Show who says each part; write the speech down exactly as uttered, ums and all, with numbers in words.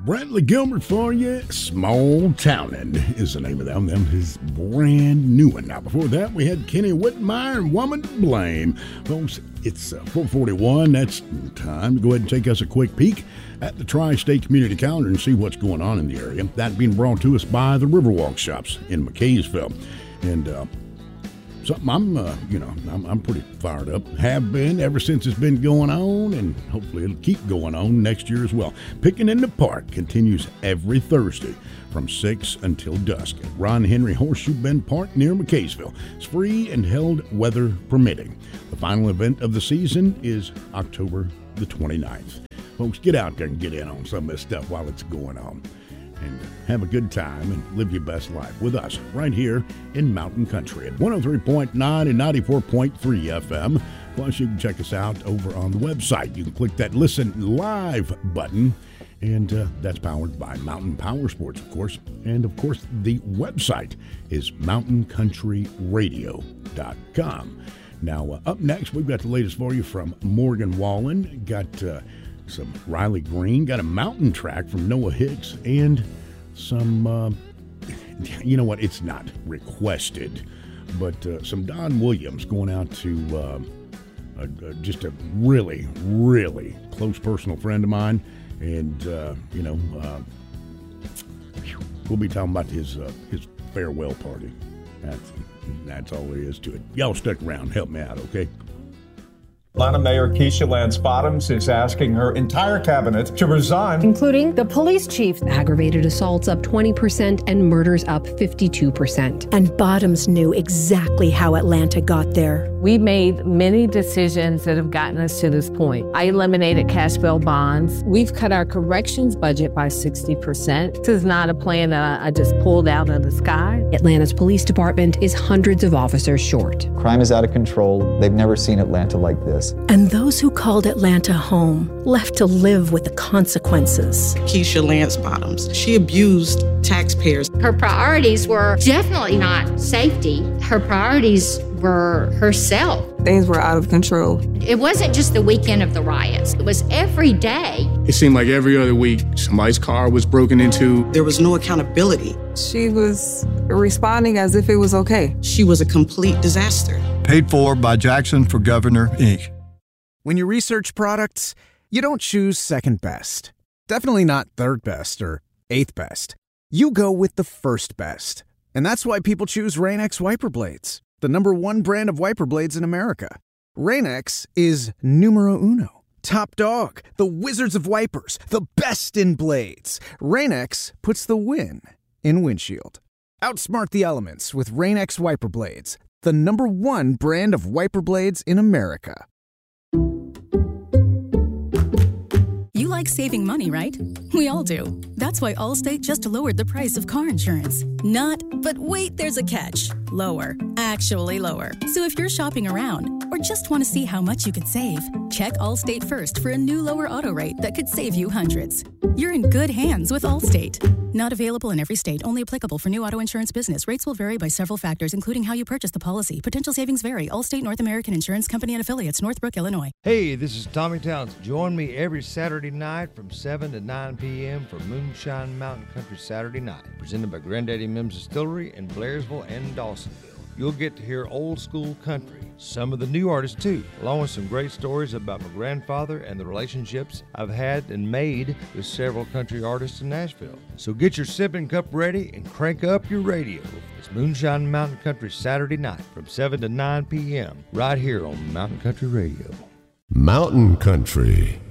Speaker 1: Bradley Gilbert for you. Small Townin' is the name of them. Them is brand new one. Now, before that, we had Kenny Whitmire and Woman to Blame. Folks, it's uh, four forty-one. That's time to go ahead and take us a quick peek at the Tri-State Community Calendar and see what's going on in the area. That being brought to us by the Riverwalk Shops in McKaysville. And, uh, Something I'm, uh, you know, I'm, I'm pretty fired up. Have been ever since it's been going on, and hopefully it'll keep going on next year as well. Picking in the Park continues every Thursday from six until dusk at Ron Henry Horseshoe Bend Park near McKaysville. It's free and held weather permitting. The final event of the season is October the twenty-ninth. Folks, get out there and get in on some of this stuff while it's going on. And have a good time and live your best life with us right here in Mountain Country at one oh three point nine and ninety-four point three F M. Plus, you can check us out over on the website. You can click that Listen Live button, and uh, that's powered by Mountain Power Sports, of course. And, of course, the website is mountain country radio dot com. Now, uh, up next, we've got the latest for you from Morgan Wallen. Got uh, some Riley Green, got a mountain track from Noah Hicks, and some, uh, you know what, it's not requested, but uh, some Don Williams going out to uh, a, a, just a really, really close personal friend of mine, and, uh, you know, uh, we'll be talking about his uh, his farewell party. That's, that's all there is to it. Y'all stick around, help me out, okay?
Speaker 2: Atlanta Mayor Keisha Lance Bottoms is asking her entire cabinet to resign,
Speaker 3: including the police chief. Aggravated assaults up twenty percent and murders up fifty-two percent.
Speaker 4: And Bottoms knew exactly how Atlanta got there.
Speaker 5: We made many decisions that have gotten us to this point. I eliminated cash bail bonds. We've cut our corrections budget by sixty percent. This is not a plan that I just pulled out of the sky.
Speaker 3: Atlanta's police department is hundreds of officers short.
Speaker 6: Crime is out of control. They've never seen Atlanta like this.
Speaker 4: And those who called Atlanta home left to live with the consequences.
Speaker 7: Keisha Lance Bottoms, she abused taxpayers.
Speaker 8: Her priorities were definitely not safety. Her priorities were herself.
Speaker 9: Things were out of control.
Speaker 8: It wasn't just the weekend of the riots. It was every day.
Speaker 10: It seemed like every other week, somebody's car was broken into.
Speaker 7: There was no accountability.
Speaker 9: She was responding as if it was okay.
Speaker 7: She was a complete disaster.
Speaker 11: Paid for by Jackson for Governor, Incorporated.
Speaker 12: When you research products, you don't choose second best. Definitely not third best or eighth best. You go with the first best. And that's why people choose Rain-X wiper blades, the number one brand of wiper blades in America. Rain-X is numero uno. Top dog, the wizards of wipers, the best in blades. Rain-X puts the win in windshield. Outsmart the elements with Rain-X wiper blades, the number one brand of wiper blades in America.
Speaker 13: You like saving money, right? We all do. That's why Allstate just lowered the price of car insurance. Not, but wait, there's a catch. Lower. Actually lower. So if you're shopping around or just want to see how much you could save, check Allstate first for a new lower auto rate that could save you hundreds. You're in good hands with Allstate. Not available in every state. Only applicable for new auto insurance business. Rates will vary by several factors, including how you purchase the policy. Potential savings vary. Allstate North American Insurance Company and affiliates, Northbrook, Illinois.
Speaker 14: Hey, this is Tommy Towns. Join me every Saturday night from seven to nine p.m. for Moonshine Mountain Country Saturday Night, presented by Granddaddy Mims Distillery in Blairsville and Dawsonville. You'll get to hear old school country, some of the new artists too, along with some great stories about my grandfather and the relationships I've had and made with several country artists in Nashville. So get your sipping cup ready and crank up your radio. It's Moonshine Mountain Country Saturday night from seven to nine p.m. right here on Mountain Country Radio.
Speaker 15: Mountain Country